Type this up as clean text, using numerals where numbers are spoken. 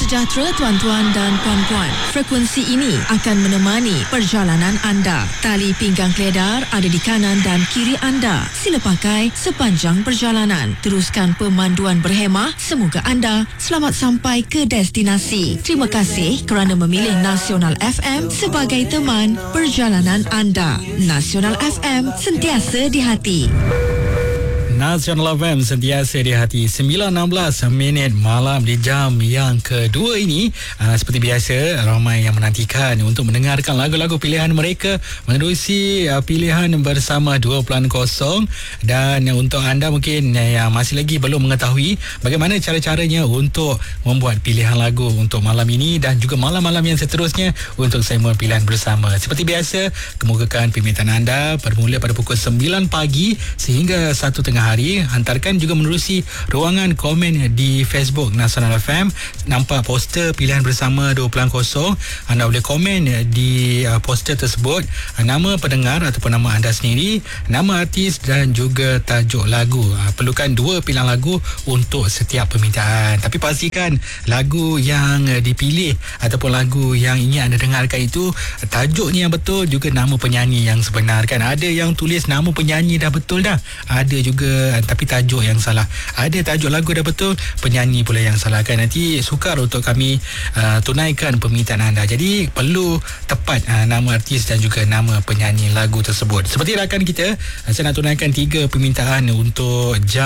sejahtera tuan-tuan dan puan-puan. Frekuensi ini akan menemani perjalanan anda. Tali pinggang keledar ada di kanan dan kiri anda. Sila pakai sepanjang perjalanan. Teruskan pemanduan berhemah. Semoga anda selamat sampai ke destinasi. Terima kasih kerana memilih Nasional FM sebagai teman perjalanan anda. Nasional FM, sentiasa di hati. Nasional FM sentiasa di hati. 9.16 minit malam di jam yang kedua ini. Seperti biasa, ramai yang menantikan untuk mendengarkan lagu-lagu pilihan mereka menerusi pilihan bersama 2.0. Dan untuk anda mungkin yang masih lagi belum mengetahui bagaimana cara-caranya untuk membuat pilihan lagu untuk malam ini dan juga malam-malam yang seterusnya untuk segmen pilihan bersama. Seperti biasa, kemukakan permintaan anda bermula pada pukul 9 pagi sehingga 1:30 hari. Hantarkan juga menerusi ruangan komen di Facebook Nasional FM. Nampak poster pilihan bersama 2.0. Anda boleh komen di poster tersebut nama pendengar ataupun nama anda sendiri, nama artis dan juga tajuk lagu. Perlukan 2 pilihan lagu untuk setiap permintaan. Tapi pastikan lagu yang dipilih ataupun lagu yang ingin anda dengarkan itu tajuknya yang betul, juga nama penyanyi yang sebenar. Kan ada yang tulis nama penyanyi dah betul dah, ada juga tapi tajuk yang salah. Ada tajuk lagu dah betul, penyanyi pula yang salah. Kan nanti sukar untuk kami tunaikan permintaan anda. Jadi perlu tepat nama artis dan juga nama penyanyi lagu tersebut. Seperti rakan kita, saya nak tunaikan 3 permintaan untuk jam